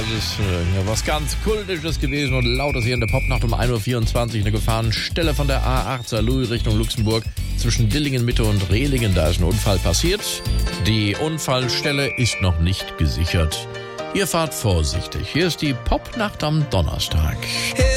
das ist was ganz Kultisches gewesen und lautes hier in der Popnacht um 1.24 Uhr. Eine Gefahrenstelle von der A8 Saarlouis Richtung Luxemburg zwischen Dillingen Mitte und Rehlingen. Da ist ein Unfall passiert. Die Unfallstelle ist noch nicht gesichert. Ihr fahrt vorsichtig. Hier ist die Popnacht am Donnerstag.